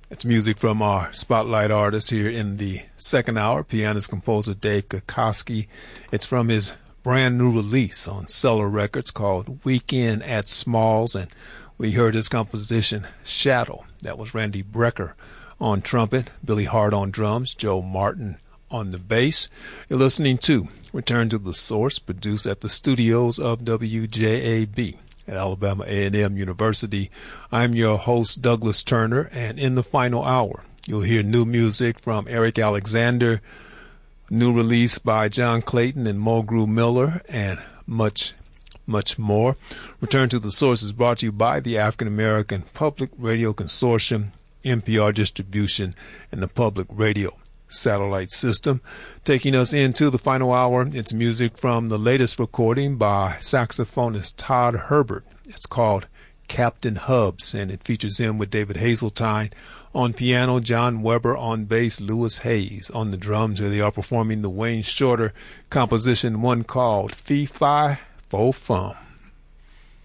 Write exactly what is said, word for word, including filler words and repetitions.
It's music from our spotlight artist here in the second hour, pianist composer Dave Kokoski. It's from his brand new release on Cellar Records called Weekend at Smalls, and we heard his composition Shadow. That was Randy Brecker on trumpet, Billy Hart on drums, Joe Martin on the bass. You're listening to Return to the Source, produced at the studios of W J A B at Alabama A and M University. I'm your host, Douglas Turner, and in the final hour, you'll hear new music from Eric Alexander, new release by John Clayton and Mulgrew Miller, and much, much more. Return to the Source is brought to you by the African American Public Radio Consortium, N P R Distribution, and the Public Radio Satellite System. Taking us into the final hour, it's music from the latest recording by saxophonist Todd Herbert. It's called Captain Hubs, and it features him with David Hazeltine on piano, John Weber on bass, Lewis Hayes on the drums, where they are performing the Wayne Shorter composition, one called Fee Fi Fo Fum.